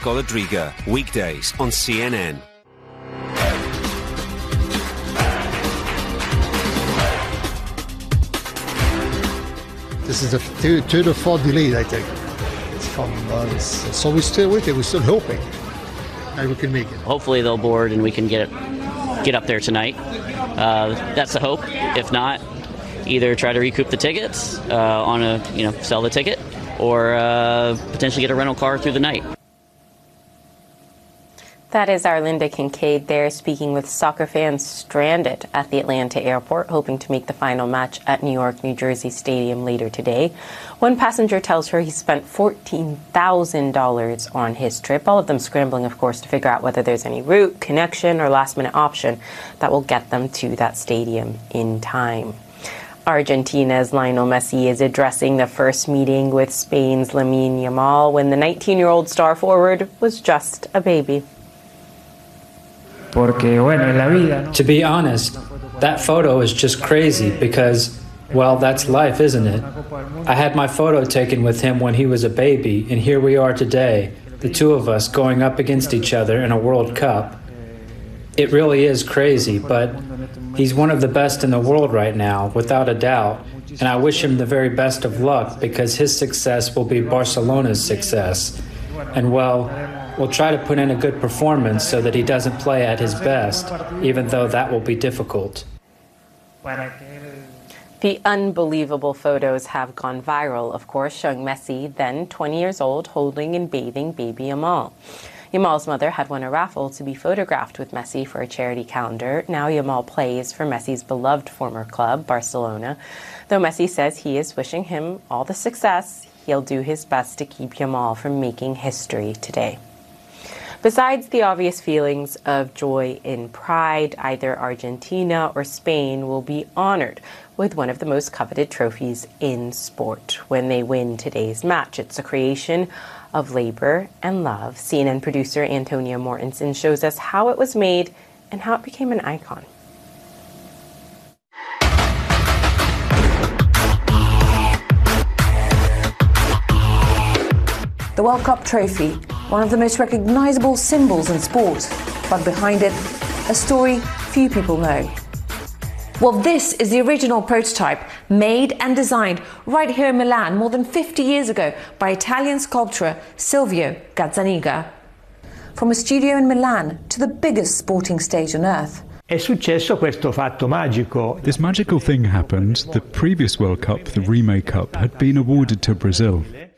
Golodriga, weekdays on CNN. This is the third or fourth delay, I think. So we're still waiting, we're still hoping that we can make it. Hopefully they'll board and we can get up there tonight. That's the hope. If not, either try to recoup the tickets sell the ticket, or potentially get a rental car through the night. That is our Linda Kincaid there, speaking with soccer fans stranded at the Atlanta airport, hoping to make the final match at New York, New Jersey Stadium later today. One passenger tells her he spent $14,000 on his trip, all of them scrambling, of course, to figure out whether there's any route, connection, or last-minute option that will get them to that stadium in time. Argentina's Lionel Messi is addressing the first meeting with Spain's Lamine Yamal when the 19-year-old star forward was just a baby. To be honest, that photo is just crazy because, well, that's life, isn't it? I had my photo taken with him when he was a baby, and here we are today, the two of us going up against each other in a World Cup. It really is crazy, but he's one of the best in the world right now, without a doubt, and I wish him the very best of luck because his success will be Barcelona's success. And, well, we'll try to put in a good performance so that he doesn't play at his best, even though that will be difficult. The unbelievable photos have gone viral, of course, showing Messi, then 20 years old, holding and bathing baby Yamal. Yamal's mother had won a raffle to be photographed with Messi for a charity calendar. Now Yamal plays for Messi's beloved former club, Barcelona. Though Messi says he is wishing him all the success, he'll do his best to keep Yamal from making history today. Besides the obvious feelings of joy and pride, either Argentina or Spain will be honored with one of the most coveted trophies in sport when they win today's match. It's a creation of labor and love. CNN producer Antonia Mortensen shows us how it was made and how it became an icon. The World Cup trophy, one of the most recognizable symbols in sport, but behind it, a story few people know. Well, this is the original prototype, made and designed right here in Milan more than 50 years ago by Italian sculptor Silvio Gazzaniga. From a studio in Milan to the biggest sporting stage on earth. This magical thing happened. The previous World Cup, the Remake Cup, had been awarded to Brazil.